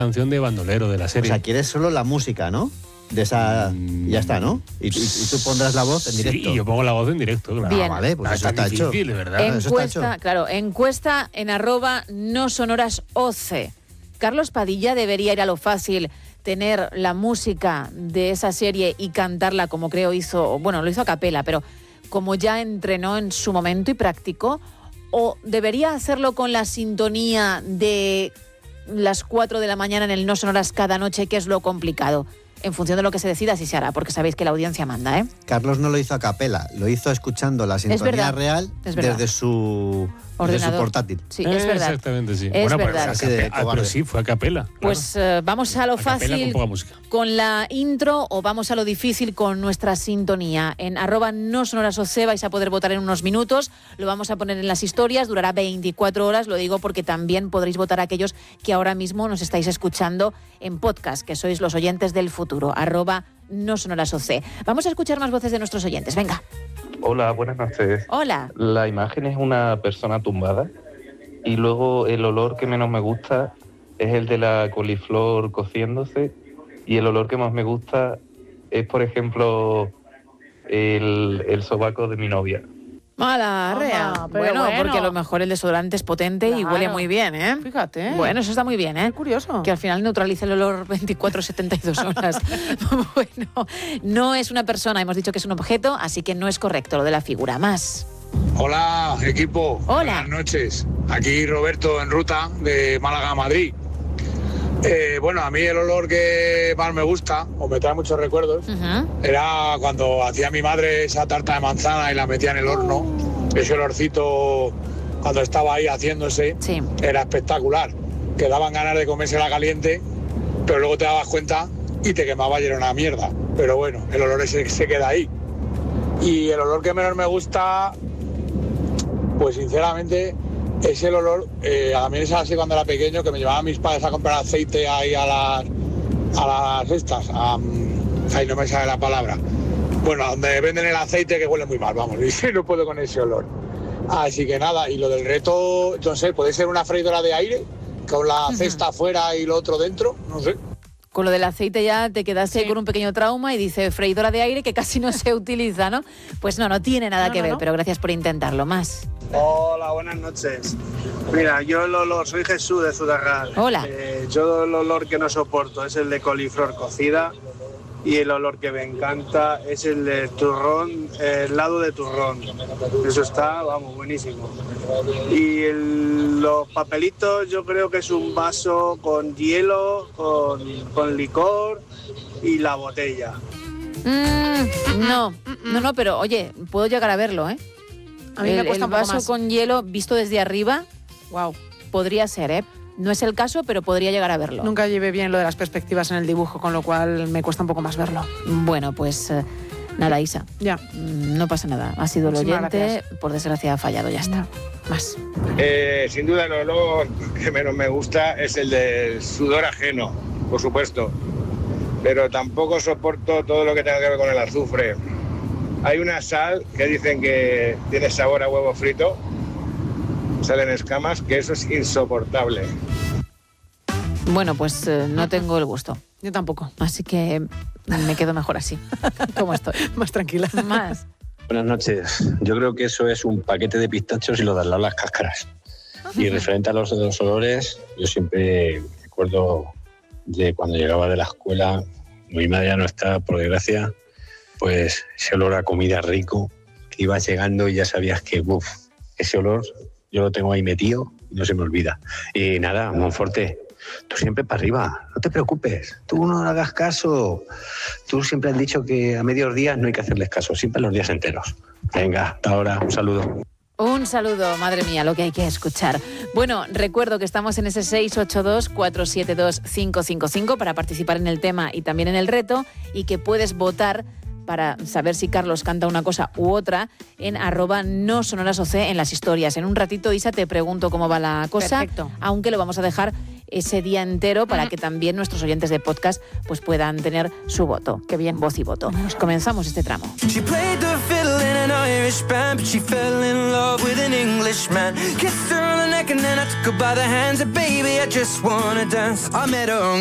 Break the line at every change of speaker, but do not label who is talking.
canción de bandolero de la
O
serie.
sea, quieres solo la música, ¿no? De esa... Ya está, ¿no? Y tú pondrás la voz en directo.
Sí, yo pongo la voz en directo, claro.
Bien.
Vale, pues eso
tan
está hecho.
difícil, de verdad.
Eso está hecho.
Encuesta, claro, encuesta en @nosonorasoc. Carlos Padilla debería ir a lo fácil, tener la música de esa serie y cantarla como creo hizo, bueno, lo hizo a capela, pero como ya entrenó en su momento y practicó, o debería hacerlo con la sintonía de las 4 de la mañana en el No Sonoras cada noche, que es lo complicado. En función de lo que se decida, así se hará, porque sabéis que la audiencia manda, ¿eh?
Carlos no lo hizo a capela, lo hizo escuchando la sintonía
verdad,
real
es verdad.
desde su portátil.
Sí, es verdad.
Exactamente, sí.
Es
Bueno,
verdad.
Pues,
Así de
pero
cobarde.
sí, fue a capela.
Pues vamos a lo
A capela
fácil
con poca música.
con la intro o vamos a lo difícil con nuestra sintonía. En @nosonorasoc vais a poder votar en unos minutos. Lo vamos a poner en las historias, durará 24 horas. Lo digo porque también podréis votar a aquellos que ahora mismo nos estáis escuchando en podcast, que sois los oyentes del futuro. @nosonorasoc. Vamos a escuchar más voces de nuestros oyentes. Venga.
Hola, buenas noches.
Hola.
La imagen es una persona tumbada y luego el olor que menos me gusta es el de la coliflor cociéndose y el olor que más me gusta es, por ejemplo, el sobaco de mi novia.
Mala, rea.
pero
Bueno,
bueno.
porque a lo mejor el desodorante es potente y
Claro.
huele muy bien, ¿eh?
Fíjate.
Bueno, eso está muy bien, ¿eh?
Qué curioso.
Que al final neutraliza el olor 24-72 horas. Bueno, no es una persona, hemos dicho que es un objeto, así que no es correcto lo de la figura. Más.
Hola, equipo.
Hola.
Buenas noches. Aquí Roberto en ruta de Málaga a Madrid. Bueno, a mí el olor que más me gusta, o me trae muchos recuerdos, era cuando hacía mi madre esa tarta de manzana y la metía en el horno. Ese olorcito, cuando estaba ahí haciéndose,
Sí.
era espectacular. Que daban ganas de comérsela caliente, pero luego te dabas cuenta y te quemaba y era una mierda. Pero bueno, el olor ese se queda ahí. Y el olor que menos me gusta, pues sinceramente, es el olor, a mí es así cuando era pequeño, que me llevaban mis padres a comprar aceite ahí a las estas, ahí no me sale la palabra. Bueno, donde venden el aceite, que huele muy mal, vamos, y no puedo con ese olor. Así que nada, y lo del reto, no sé, puede ser una freidora de aire, con la cesta afuera y lo otro dentro, no sé.
Con lo del aceite ya te quedaste con un pequeño trauma y dice freidora de aire que casi no se utiliza, ¿no? Pues no tiene nada que ver, pero gracias por intentarlo. Más.
Hola, buenas noches. Mira, yo el olor, soy Jesús de Zudarral.
Hola.
Yo el olor que no soporto es el de coliflor cocida y el olor que me encanta es el de turrón, helado de turrón. Eso está, vamos, buenísimo. Y los papelitos yo creo que es un vaso con hielo, con licor y la botella.
No, pero oye, puedo llegar a verlo, ¿eh?
A mí me cuesta
el
un poco
vaso
más.
con hielo visto desde arriba,
Wow.
podría ser, ¿eh? No es el caso, pero podría llegar a verlo.
Nunca llevé bien lo de las perspectivas en el dibujo, con lo cual me cuesta un poco más verlo.
Bueno, pues nada, Isa.
Ya.
No pasa nada. Ha sido el
Muchísimas
oyente,
gracias.
por desgracia ha fallado, ya está. Más.
Sin duda el olor que menos me gusta es el del sudor ajeno, por supuesto. Pero tampoco soporto todo lo que tenga que ver con el azufre. Hay una sal que dicen que tiene sabor a huevo frito, salen escamas, que eso es insoportable.
Bueno, pues no tengo el gusto.
Yo tampoco.
Así que me quedo mejor así, como estoy.
Más tranquila.
Más.
Buenas noches. Yo creo que eso es un paquete de pistachos y lo de al lado las cáscaras. Y referente a los olores, yo siempre recuerdo de cuando llegaba de la escuela, mi madre ya no está, por desgracia, pues ese olor a comida rico, que ibas llegando y ya sabías que, ese olor yo lo tengo ahí metido y no se me olvida. Y nada, Monforte, tú siempre para arriba, no te preocupes, tú no hagas caso. Tú siempre has dicho que a medios días no hay que hacerles caso, siempre los días enteros. Venga, hasta ahora, un saludo.
Un saludo, madre mía, lo que hay que escuchar. Bueno, recuerdo que estamos en ese 682-472-555 para participar en el tema y también en el reto, y que puedes votar para saber si Carlos canta una cosa u otra en @nosonorasoc en las historias. En un ratito, Isa, te pregunto cómo va la cosa.
Perfecto.
Aunque lo vamos a dejar ese día entero para que también nuestros oyentes de podcast pues puedan tener su voto. Qué bien, voz y voto. Comenzamos este tramo.
She played the fiddle in an Irish band, but she fell in love with an Englishman. Kissed her on the neck and then I took her by the hands and baby, I just wanna dance. I met her on